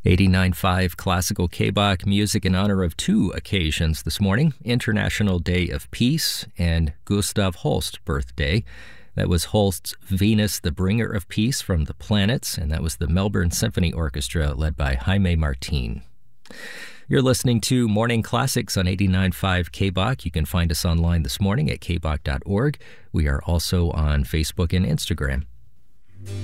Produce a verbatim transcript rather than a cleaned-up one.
eighty-nine point five Classical K-Bach music in honor of two occasions this morning, International Day of Peace and Gustav Holst birthday. That was Holst's Venus, the Bringer of Peace from the Planets, and that was the Melbourne Symphony Orchestra led by Jaime Martin. You're listening to Morning Classics on eighty-nine point five K-Bach. You can find us online this morning at k bach dot org. We are also on Facebook and Instagram.